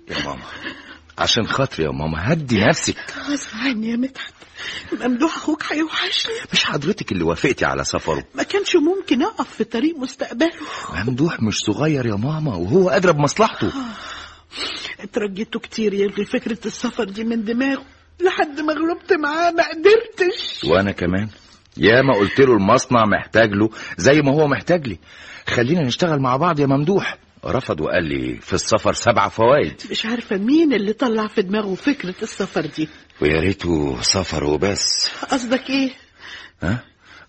يا ماما عشان خاطري يا ماما هدي نفسك. غصب عني يا مدحت، ممدوح اخوك هيوحشني. مش حضرتك اللي وافقتي على سفره؟ ما كانش ممكن اقف في طريق مستقبله. ممدوح مش صغير يا ماما وهو ادرى بمصلحته. اترجيته كتير يلغي فكرة السفر دي من دماغه لحد ما غلبت معاه ما قدرتش. وانا كمان يا ما قلت له المصنع محتاج له زي ما هو محتاج لي، خلينا نشتغل مع بعض يا ممدوح. رفض وقال لي في السفر 7 فوائد. مش عارفة مين اللي طلع في دماغه فكرة السفر دي. ويا ريته سفر وبس. قصدك ايه؟ ها؟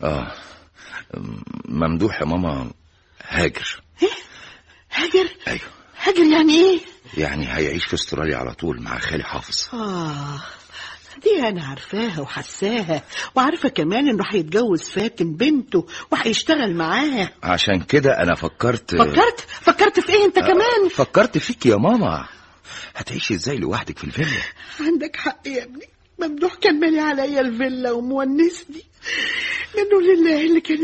ممدوح يا ماما هاجر. ايه؟ هاجر؟ ايوه. هاجر يعني ايه؟ يعني هيعيش في استراليا على طول مع خالي حافظ. دي انا عارفاها وحساها، وعارفة كمان انه هيتجوز فاتن بنته وهيشتغل معاها. عشان كده انا فكرت في ايه انت كمان؟ فكرت فيك يا ماما. هتعيشي ازاي لوحدك في الفيلا؟ عندك حق يا ابني، ممدوح كان مالي عليا الفيلا ومونسني. منه لله اللي كان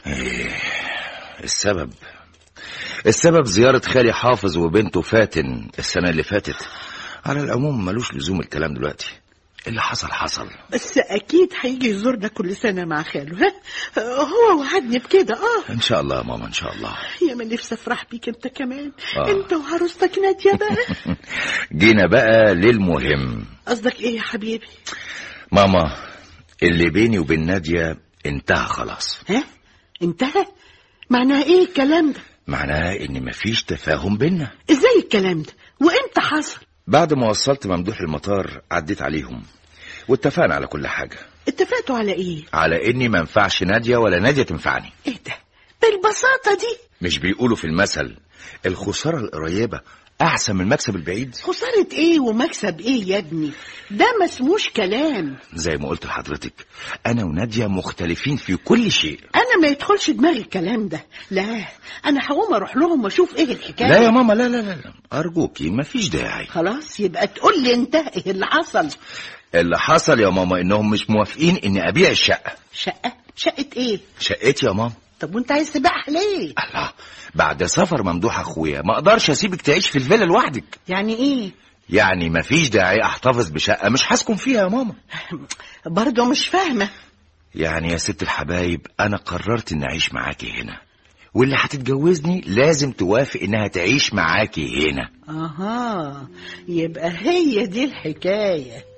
السبب. السبب زيارة خالي حافظ وبنته فاتن السنة اللي فاتت. على العموم ملوش لزوم الكلام دلوقتي، اللي حصل. بس اكيد هيجي يزورنا كل سنة مع خاله. ها هو وعدني بكده. ان شاء الله يا ماما ان شاء الله. يا من نفسي افرح بيك انت كمان. انت وعروستك نادية بقى. جينا بقى للمهم. قصدك ايه يا حبيبي؟ ماما اللي بيني وبين نادية انتهى خلاص. انتهى؟ معناها ايه الكلام ده؟ معناها ان مفيش تفاهم بينا. ازاي الكلام ده وامتى حصل؟ بعد ما وصلت ممدوح المطار عديت عليهم واتفقنا على كل حاجة. اتفقتوا على ايه؟ على اني ما ينفعش نادية ولا نادية تنفعني. ايه ده بالبساطة دي؟ مش بيقولوا في المثل الخسارة القريبة احسن من المكسب البعيد؟ خسارة ايه ومكسب ايه يا ابني؟ ده ما اسموش كلام. زي ما قلت لحضرتك انا ونادية مختلفين في كل شيء. انا ما يدخلش دماغي الكلام ده. لا انا هقوم اروح لهم واشوف ايه الحكاية. لا يا ماما لا ارجوكي مفيش داعي. خلاص يبقى تقول لي انت ايه اللي حصل. اللي حصل يا ماما انهم مش موافقين اني ابيع الشقة. شقة ايه؟ شقتي يا ماما. طب وانت عايز تبيعها ليه؟ الله، بعد سفر ممدوح اخويا ما اقدرش اسيبك تعيش في الفيلا لوحدك. يعني ايه؟ يعني مفيش داعي احتفظ بشقة مش هسكن فيها يا ماما. برضو مش فاهمة. يعني يا ست الحبايب انا قررت اني اعيش معاكي هنا، واللي هتتجوزني لازم توافق انها تعيش معاكي هنا. يبقى هي دي الحكاية.